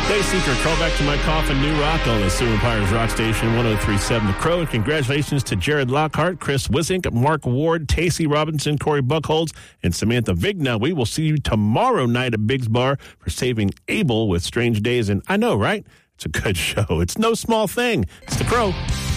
Dayseeker, crawl back to my coffin, new rock on the Sioux Empires Rock Station 103.7 The Crow. And congratulations to Jared Lockhart, Chris Wisink, Mark Ward, Tacey Robinson, Corey Buckholz, and Samantha Vigna. We will see you tomorrow night at Biggs Bar for Saving Abel with Strange Days. And I know, right? It's a good show. It's no small thing. It's The Crow.